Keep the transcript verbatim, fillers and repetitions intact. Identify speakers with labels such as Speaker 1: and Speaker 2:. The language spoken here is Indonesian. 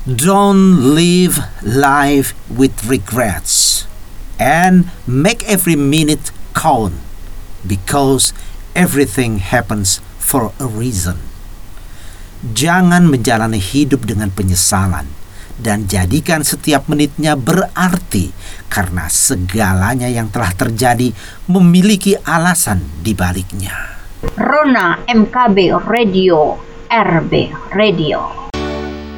Speaker 1: Don't live life with regrets and make every minute count because everything happens for a reason. Jangan menjalani hidup dengan penyesalan dan jadikan setiap menitnya berarti karena segalanya yang telah terjadi memiliki alasan di baliknya.
Speaker 2: Rona M K B Radio, R B Radio.